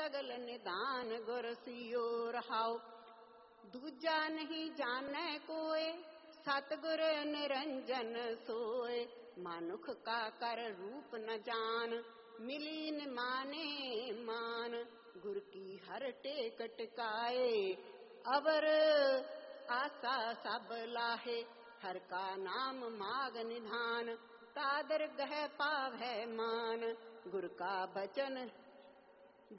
सगल निदान गुर सियो रहाओ। दूजा नहीं जाने कोय सतगुर निरंजन सोय। मानुख का कर रूप न जान मिली न माने मान। गुर की हर टेक टिकाए अवर आशा सब लाहे। हर का नाम माग निधान तादर गह पावै मान। गुर का बचन